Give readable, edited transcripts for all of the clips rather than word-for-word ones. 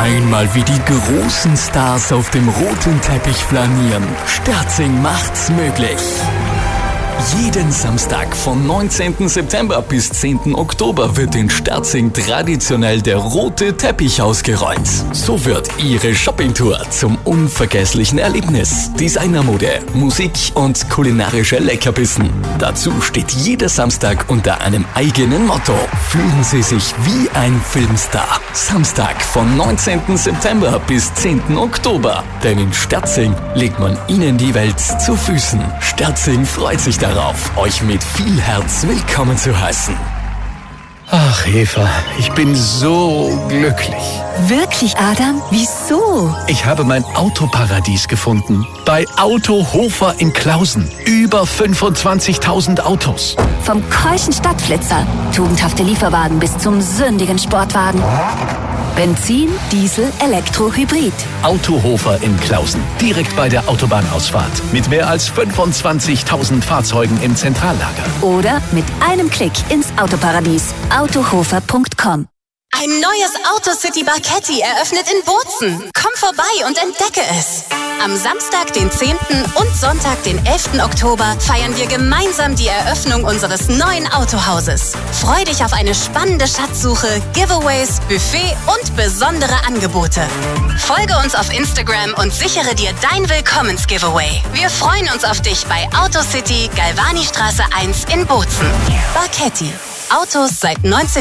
Einmal wie die großen Stars auf dem roten Teppich flanieren. Sterzing macht's möglich. Jeden Samstag vom 19. September bis 10. Oktober wird in Sterzing traditionell der rote Teppich ausgerollt. So wird Ihre Shoppingtour zum unvergesslichen Erlebnis. Designermode, Musik und kulinarische Leckerbissen. Dazu steht jeder Samstag unter einem eigenen Motto. Fühlen Sie sich wie ein Filmstar. Samstag vom 19. September bis 10. Oktober. Denn in Sterzing legt man Ihnen die Welt zu Füßen. Sterzing freut sich darauf, euch mit viel Herz willkommen zu heißen. Ach, Eva, ich bin so glücklich. Wirklich, Adam? Wieso? Ich habe mein Autoparadies gefunden. Bei Autohofer in Klausen. Über 25.000 Autos. Vom keuschen Stadtflitzer, tugendhafte Lieferwagen bis zum sündigen Sportwagen. Benzin, Diesel, Elektro, Hybrid. Autohofer in Klausen. Direkt bei der Autobahnausfahrt. Mit mehr als 25.000 Fahrzeugen im Zentrallager. Oder mit einem Klick ins Autoparadies. Autohofer.com. Ein neues AutoCity Barketti eröffnet in Bozen. Komm vorbei und entdecke es. Am Samstag, den 10. und Sonntag, den 11. Oktober feiern wir gemeinsam die Eröffnung unseres neuen Autohauses. Freu dich auf eine spannende Schatzsuche, Giveaways, Buffet und besondere Angebote. Folge uns auf Instagram und sichere dir dein Willkommens-Giveaway. Wir freuen uns auf dich bei AutoCity, Galvanistraße 1 in Bozen. Barketti. Autos seit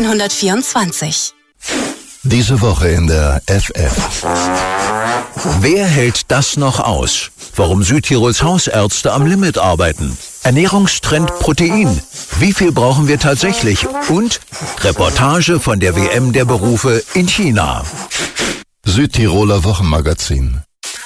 1924. Diese Woche in der FF. Wer hält das noch aus? Warum Südtirols Hausärzte am Limit arbeiten? Ernährungstrend Protein. Wie viel brauchen wir tatsächlich? Und Reportage von der WM der Berufe in China. Südtiroler Wochenmagazin.